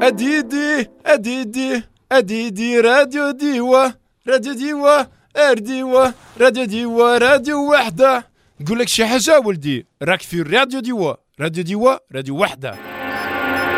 أديدي أديدي أديدي راديو ديوة، راديو ديوة أرديوة، راديو ديوة راديو وحدة. نقول لك شي حاجة ولدي، راك في راديو ديوة، راديو ديوة راديو وحدة.